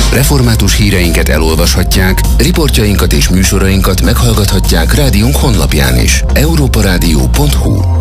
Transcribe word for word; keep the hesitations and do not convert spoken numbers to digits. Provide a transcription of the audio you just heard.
Református híreinket elolvashatják, riportjainkat és műsorainkat meghallgathatják rádiónk honlapján is. európarádió pont hu